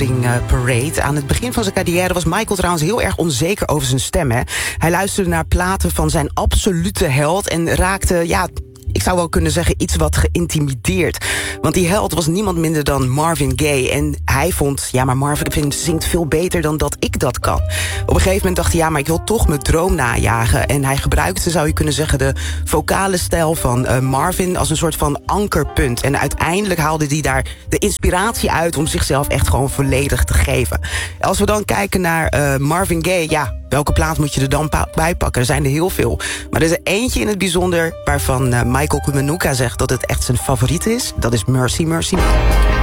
Parade. Aan het begin van zijn carrière was Michael trouwens heel erg onzeker over zijn stem. Hè? Hij luisterde naar platen van zijn absolute held en raakte, ik zou wel kunnen zeggen, iets wat geïntimideerd. Want die held was niemand minder dan Marvin Gaye. En hij vond, maar Marvin zingt veel beter dan dat ik dat kan. Op een gegeven moment dacht hij, maar ik wil toch mijn droom najagen. En hij gebruikte, zou je kunnen zeggen, de vocale stijl van Marvin als een soort van ankerpunt. En uiteindelijk haalde hij daar de inspiratie uit om zichzelf echt gewoon volledig te geven. Als we dan kijken naar Marvin Gaye, welke plaat moet je er dan bij pakken? Er zijn er heel veel. Maar er is er eentje in het bijzonder waarvan Michael Kiwanuka zegt dat het echt zijn favoriet is. Dat is Mercy, Mercy Me.